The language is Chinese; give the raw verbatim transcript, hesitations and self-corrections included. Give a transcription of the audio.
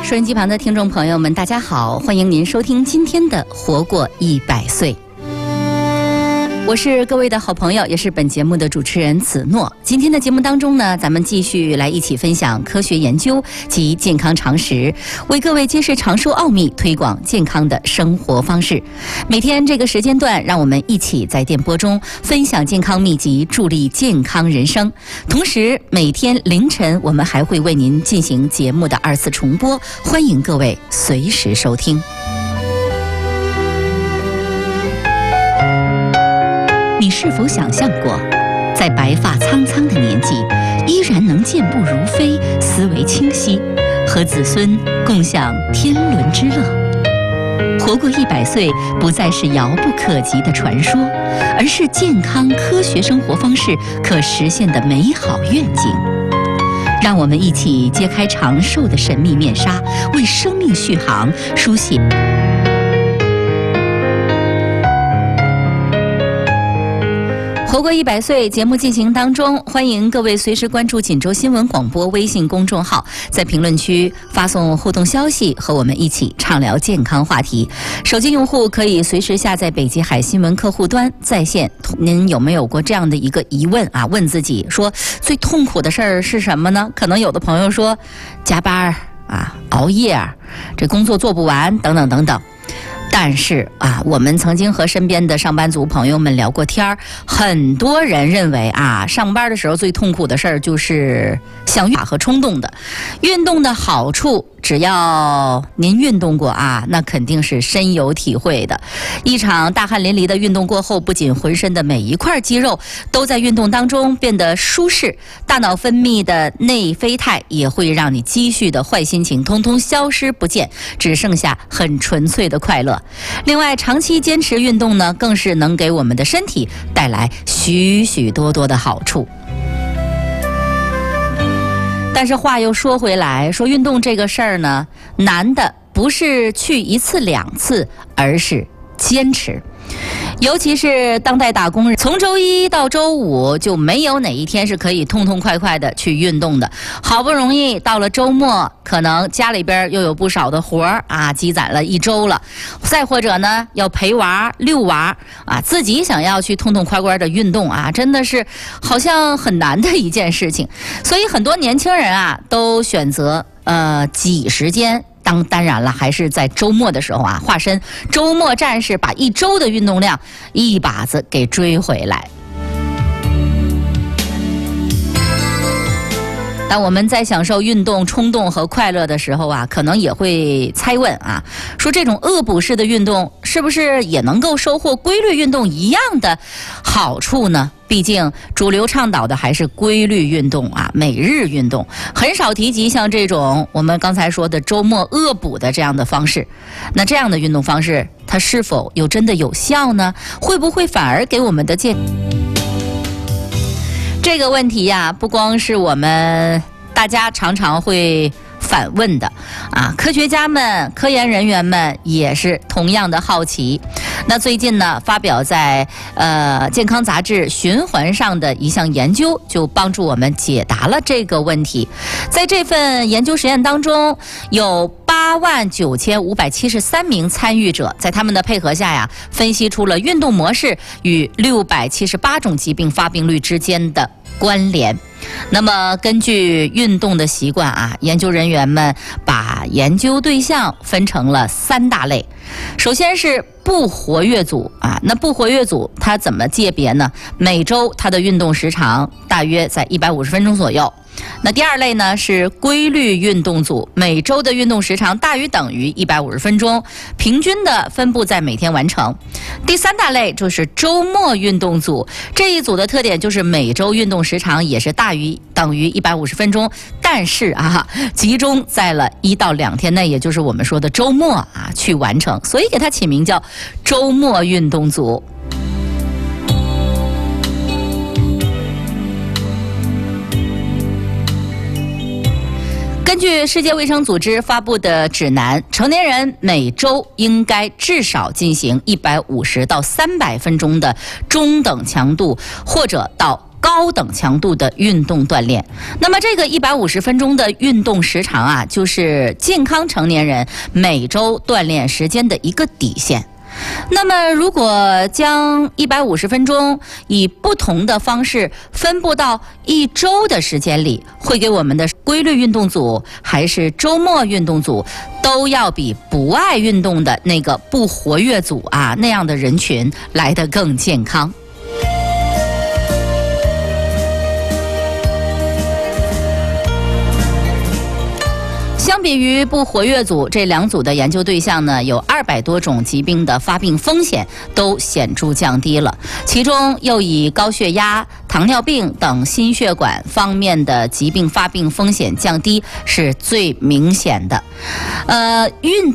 收音机旁的听众朋友们，大家好，欢迎您收听今天的《活过一百岁》。我是各位的好朋友，也是本节目的主持人子诺。今天的节目当中呢，咱们继续来一起分享科学研究及健康常识，为各位揭示长寿奥秘，推广健康的生活方式。每天这个时间段，让我们一起在电波中分享健康秘籍，助力健康人生。同时，每天凌晨我们还会为您进行节目的二次重播，欢迎各位随时收听。你是否想象过，在白发苍苍的年纪，依然能健步如飞，思维清晰，和子孙共享天伦之乐？活过一百岁不再是遥不可及的传说，而是健康科学生活方式可实现的美好愿景。让我们一起揭开长寿的神秘面纱，为生命续航书写活过一百岁节目进行当中，欢迎各位随时关注锦州新闻广播微信公众号，在评论区发送互动消息，和我们一起畅聊健康话题。手机用户可以随时下载北极海新闻客户端在线。您有没有过这样的一个疑问啊？问自己说，最痛苦的事儿是什么呢？可能有的朋友说加班啊、熬夜，这工作做不完等等等等。但是啊，我们曾经和身边的上班族朋友们聊过天儿，很多人认为啊，上班的时候最痛苦的事儿就是想运和冲动的。运动的好处，只要您运动过啊，那肯定是深有体会的。一场大汗淋漓的运动过后，不仅浑身的每一块肌肉都在运动当中变得舒适，大脑分泌的内啡肽也会让你积蓄的坏心情通通消失不见，只剩下很纯粹的快乐。另外，长期坚持运动呢，更是能给我们的身体带来许许多多的好处。但是话又说回来，说运动这个事儿呢，难的不是去一次两次，而是坚持。尤其是当代打工人，从周一到周五就没有哪一天是可以痛痛快快的去运动的。好不容易到了周末，可能家里边又有不少的活儿啊，积攒了一周了。再或者呢，要陪娃、遛娃啊，自己想要去痛痛快快的运动啊，真的是好像很难的一件事情。所以很多年轻人啊，都选择呃挤时间。当当然了，还是在周末的时候啊，化身周末战士，把一周的运动量一把子给追回来。当我们在享受运动、冲动和快乐的时候啊，可能也会猜问啊，说这种恶补式的运动是不是也能够收获规律运动一样的好处呢？毕竟主流倡导的还是规律运动啊，每日运动，很少提及像这种我们刚才说的周末恶补的这样的方式。那这样的运动方式，它是否又真的有效呢？会不会反而给我们的健这个问题呀、啊，不光是我们大家常常会反问的啊，科学家们、科研人员们也是同样的好奇。那最近呢，发表在呃健康杂志《循环》上的一项研究，就帮助我们解答了这个问题。在这份研究实验当中，有八万九千五百七十三名参与者，在他们的配合下呀，分析出了运动模式与六百七十八种疾病发病率之间的关联。那么根据运动的习惯啊，研究人员们把研究对象分成了三大类。首先是不活跃组啊，那不活跃组它怎么界别呢？每周它的运动时长大约在一百五十分钟左右。那第二类呢是规律运动组，每周的运动时长大于等于一百五十分钟，平均的分布在每天完成。第三大类就是周末运动组，这一组的特点就是每周运动时长也是大于等于一百五十分钟，但是啊，集中在了一到两天内，也就是我们说的周末啊去完成，所以给它起名叫周末运动组。根据世界卫生组织发布的指南，成年人每周应该至少进行一百五十到三百分钟的中等强度或者到高等强度的运动锻炼。那么这个一百五十分钟的运动时长啊，就是健康成年人每周锻炼时间的一个底线。那么如果将一百五十分钟以不同的方式分布到一周的时间里，会给我们的规律运动组还是周末运动组，都要比不爱运动的那个不活跃组啊那样的人群来得更健康。相比于不活跃组，这两组的研究对象呢，有二百多种疾病的发病风险都显著降低了，其中又以高血压、糖尿病等心血管方面的疾病发病风险降低是最明显的。呃，运